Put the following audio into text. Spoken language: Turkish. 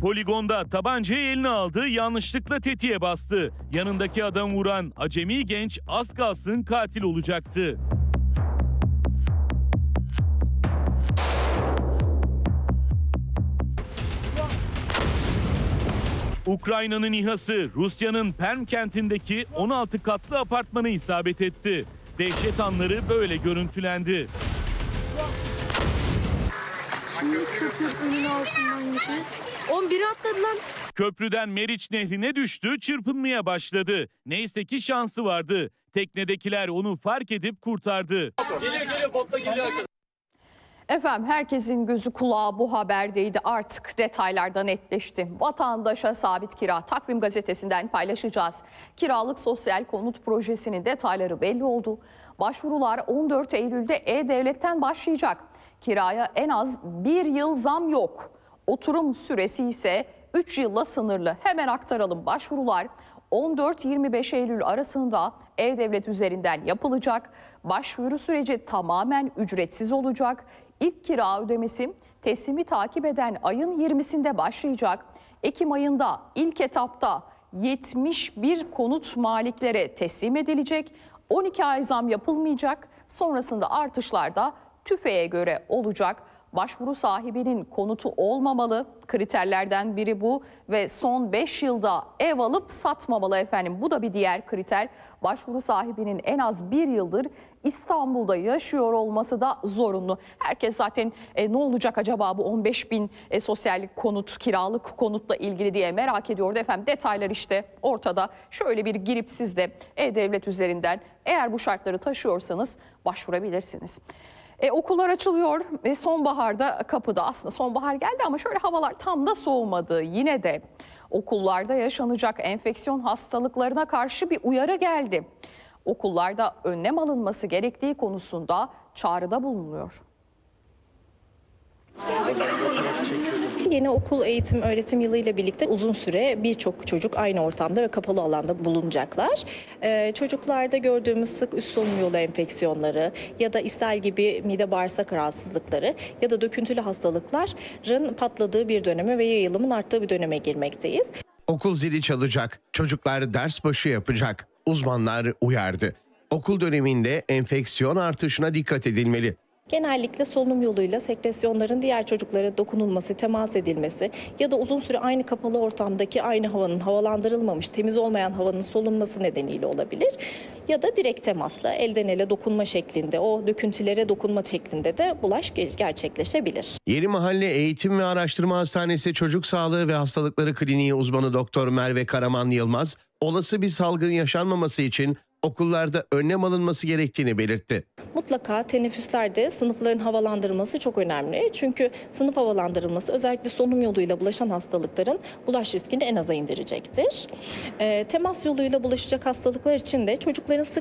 Poligonda tabancayı eline aldı, yanlışlıkla tetiğe bastı. Yanındaki adam vuran acemi genç az kalsın katil olacaktı. Ukrayna'nın İHA'sı Rusya'nın Perm kentindeki 16 katlı apartmanı isabet etti. Dehşet anları böyle görüntülendi. Şimdi köprünün altından geçiyor. 11 atladı lan. Köprüden Meriç Nehri'ne düştü, çırpınmaya başladı. Neyse ki şansı vardı. Teknedekiler onu fark edip kurtardı. Geliyor, botla geliyor. Efendim herkesin gözü kulağı bu haberdeydi. Artık detaylarda netleşti. Vatandaşa sabit kira Takvim Gazetesi'nden paylaşacağız. Kiralık sosyal konut projesinin detayları belli oldu. Başvurular 14 Eylül'de E-Devlet'ten başlayacak. Kiraya en az 1 yıl zam yok. Oturum süresi ise 3 yılla sınırlı. Hemen aktaralım. Başvurular 14-25 Eylül arasında E-Devlet üzerinden yapılacak. Başvuru süreci tamamen ücretsiz olacak. İlk kira ödemesi teslimi takip eden ayın 20'sinde başlayacak. Ekim ayında ilk etapta 71 konut maliklere teslim edilecek. 12 ay zam yapılmayacak. Sonrasında artışlar da TÜFE'ye göre olacak. Başvuru sahibinin konutu olmamalı. Kriterlerden biri bu ve son 5 yılda ev alıp satmamalı efendim. Bu da bir diğer kriter. Başvuru sahibinin en az 1 yıldır İstanbul'da yaşıyor olması da zorunlu. Herkes zaten ne olacak acaba bu 15.000 sosyal konut, kiralık konutla ilgili diye merak ediyordu efendim. Detaylar işte ortada. Şöyle bir girip siz de E-Devlet üzerinden eğer bu şartları taşıyorsanız başvurabilirsiniz. Okullar açılıyor ve sonbaharda kapıda. Aslında sonbahar geldi ama şöyle havalar tam da soğumadı. Yine de okullarda yaşanacak enfeksiyon hastalıklarına karşı bir uyarı geldi. Okullarda önlem alınması gerektiği konusunda çağrıda bulunuyor. Yeni okul eğitim öğretim yılı ile birlikte uzun süre birçok çocuk aynı ortamda ve kapalı alanda bulunacaklar. Çocuklarda gördüğümüz sık üst solunum yolu enfeksiyonları ya da ishal gibi mide bağırsak rahatsızlıkları ya da döküntülü hastalıkların patladığı bir döneme ve yayılımın arttığı bir döneme girmekteyiz. Okul zili çalacak, çocuklar ders başı yapacak. Uzmanlar uyardı. Okul döneminde enfeksiyon artışına dikkat edilmeli. Genellikle solunum yoluyla sekresyonların diğer çocuklara dokunulması, temas edilmesi ya da uzun süre aynı kapalı ortamdaki aynı havanın havalandırılmamış, temiz olmayan havanın solunması nedeniyle olabilir. Ya da direkt temasla elden ele dokunma şeklinde, o döküntülere dokunma şeklinde de bulaş gerçekleşebilir. Yeni Mahalle Eğitim ve Araştırma Hastanesi Çocuk Sağlığı ve Hastalıkları Kliniği uzmanı Doktor Merve Karaman Yılmaz, olası bir salgın yaşanmaması için okullarda önlem alınması gerektiğini belirtti. Mutlaka teneffüslerde sınıfların havalandırılması çok önemli. Çünkü sınıf havalandırılması özellikle solunum yoluyla bulaşan hastalıkların bulaş riskini en aza indirecektir. Temas yoluyla bulaşacak hastalıklar için de çocukların sık